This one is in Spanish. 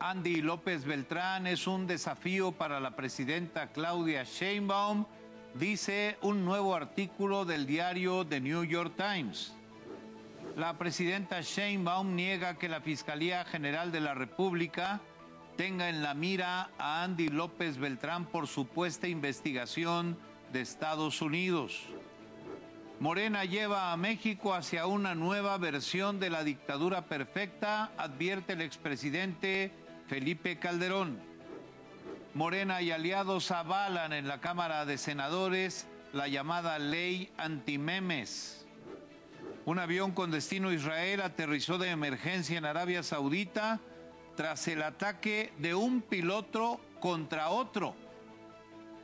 Andy López Beltrán es un desafío para la presidenta Claudia Sheinbaum, dice un nuevo artículo del diario The New York Times. La presidenta Sheinbaum niega que la Fiscalía General de la República tenga en la mira a Andy López Beltrán por supuesta investigación de Estados Unidos. Morena lleva a México hacia una nueva versión de la dictadura perfecta, advierte el expresidente Felipe Calderón. Morena y aliados avalan en la Cámara de Senadores la llamada ley antimemes. Un avión con destino a Israel aterrizó de emergencia en Arabia Saudita tras el ataque de un piloto contra otro.